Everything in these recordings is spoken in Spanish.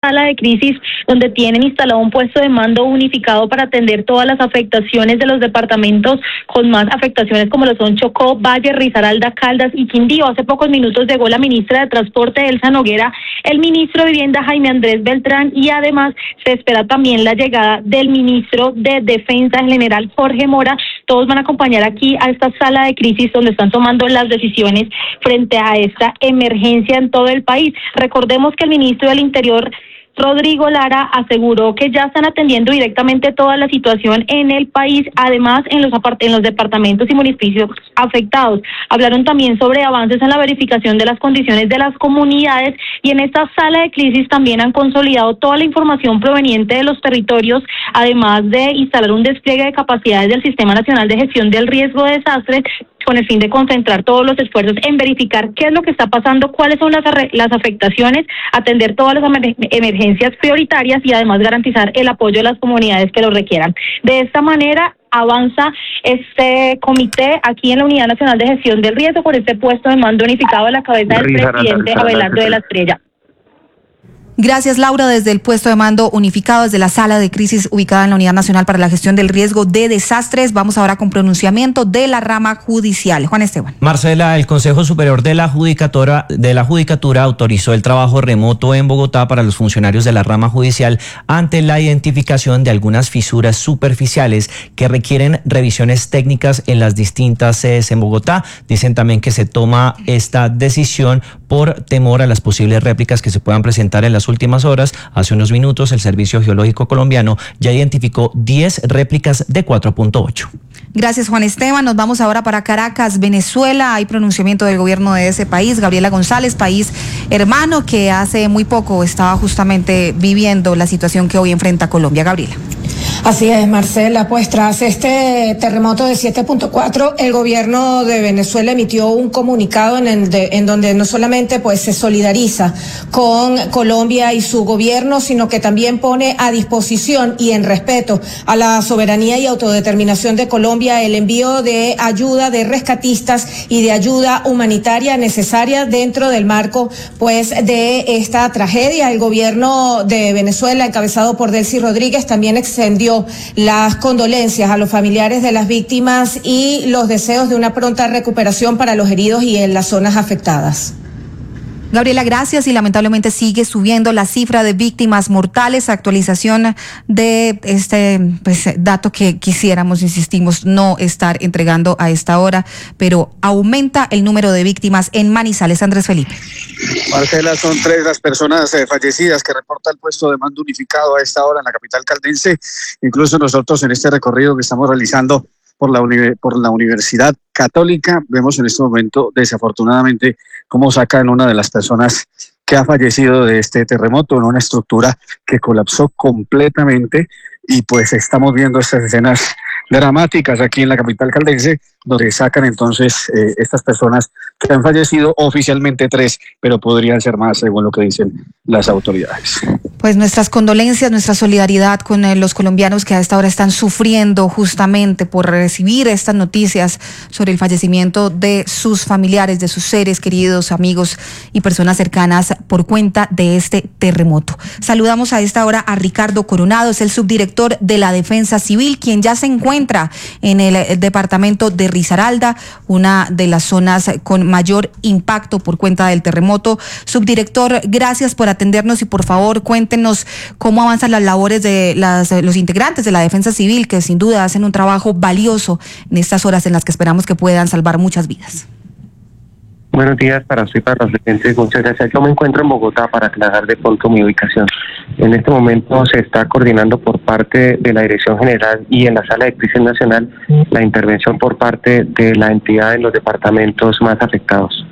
sala de crisis donde tienen instalado un puesto de mando unificado para atender todas las afectaciones de los departamentos con más afectaciones como lo son Chocó, Valle, Risaralda, Caldas y Quindío. Hace pocos minutos llegó la ministra de Transporte, Elsa Noguera, el ministro de Vivienda, Jaime Andrés Beltrán, y además se espera también la llegada del ministro de Defensa, el general Jorge Mora. Todos van a acompañar aquí a esta sala de crisis donde están tomando las decisiones frente a esta emergencia en todo el país. Recordemos que el ministro del Interior, Rodrigo Lara, aseguró que ya están atendiendo directamente toda la situación en el país, además en los departamentos y municipios afectados. Hablaron también sobre avances en la verificación de las condiciones de las comunidades, y en esta sala de crisis también han consolidado toda la información proveniente de los territorios, además de instalar un despliegue de capacidades del Sistema Nacional de Gestión del Riesgo de Desastres, con el fin de concentrar todos los esfuerzos en verificar qué es lo que está pasando, cuáles son las afectaciones, atender todas las emergencias prioritarias y además garantizar el apoyo de las comunidades que lo requieran. De esta manera avanza este comité aquí en la Unidad Nacional de Gestión del Riesgo con este puesto de mando unificado a la cabeza del presidente Abelardo de la Estrella. Gracias, Laura, desde el puesto de mando unificado, desde la sala de crisis ubicada en la Unidad Nacional para la Gestión del Riesgo de Desastres. Vamos ahora con pronunciamiento de la rama judicial. Juan Esteban. Marcela, el Consejo Superior de la Judicatura autorizó el trabajo remoto en Bogotá para los funcionarios de la rama judicial ante la identificación de algunas fisuras superficiales que requieren revisiones técnicas en las distintas sedes en Bogotá. Dicen también que se toma esta decisión por temor a las posibles réplicas que se puedan presentar en las últimas horas. Hace unos minutos el Servicio Geológico Colombiano ya identificó 10 réplicas de 4.8. Gracias, Juan Esteban. Nos vamos ahora para Caracas, Venezuela. Hay pronunciamiento del gobierno de ese país, Gabriela González, país hermano que hace muy poco estaba justamente viviendo la situación que hoy enfrenta Colombia. Gabriela. Así es, Marcela, pues tras este terremoto de 7.4, el gobierno de Venezuela emitió un comunicado en donde no solamente pues se solidariza con Colombia y su gobierno, sino que también pone a disposición y en respeto a la soberanía y autodeterminación de Colombia el envío de ayuda de rescatistas y de ayuda humanitaria necesaria dentro del marco pues de esta tragedia. El gobierno de Venezuela, encabezado por Delcy Rodríguez, también extendió las condolencias a los familiares de las víctimas y los deseos de una pronta recuperación para los heridos y en las zonas afectadas. Gabriela, gracias. Y lamentablemente sigue subiendo la cifra de víctimas mortales. Actualización de este dato que quisiéramos, insistimos, no estar entregando a esta hora, pero aumenta el número de víctimas en Manizales. Andrés Felipe. Marcela, son 3 las personas fallecidas que reporta el puesto de mando unificado a esta hora en la capital caldense. Incluso nosotros en este recorrido que estamos realizando por la Universidad Católica, vemos en este momento, desafortunadamente, cómo sacan una de las personas que ha fallecido de este terremoto en una estructura que colapsó completamente, y pues estamos viendo estas escenas dramáticas aquí en la capital caldense, donde sacan entonces estas personas que han fallecido, oficialmente 3, pero podrían ser más según lo que dicen las autoridades. Pues nuestras condolencias, nuestra solidaridad con los colombianos que a esta hora están sufriendo justamente por recibir estas noticias sobre el fallecimiento de sus familiares, de sus seres queridos, amigos y personas cercanas por cuenta de este terremoto. Saludamos a esta hora a Ricardo Coronado, es el subdirector de la Defensa Civil, quien ya se encuentra en el departamento de Risaralda, una de las zonas con mayor impacto por cuenta del terremoto. Subdirector, gracias por atendernos y por favor cuéntenos cómo avanzan las labores de los integrantes de la Defensa Civil, que sin duda hacen un trabajo valioso en estas horas en las que esperamos que puedan salvar muchas vidas. Buenos días para usted y para los oyentes. Muchas gracias. Yo me encuentro en Bogotá para aclarar de pronto mi ubicación. En este momento se está coordinando por parte de la Dirección General y en la Sala de Crisis Nacional la intervención por parte de la entidad en los departamentos más afectados.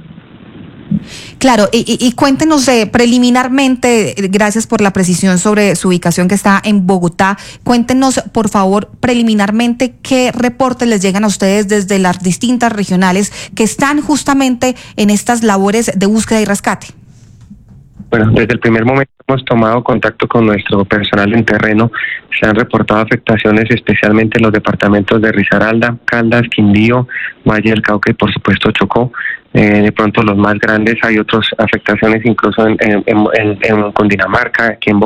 Claro, y cuéntenos preliminarmente, gracias por la precisión sobre su ubicación que está en Bogotá, cuéntenos por favor preliminarmente qué reportes les llegan a ustedes desde las distintas regionales que están justamente en estas labores de búsqueda y rescate. Bueno, desde el primer momento hemos tomado contacto con nuestro personal en terreno. Se han reportado afectaciones especialmente en los departamentos de Risaralda, Caldas, Quindío, Valle del Cauca y por supuesto Chocó. De pronto los más grandes, hay otras afectaciones incluso en Cundinamarca, aquí en Bogotá.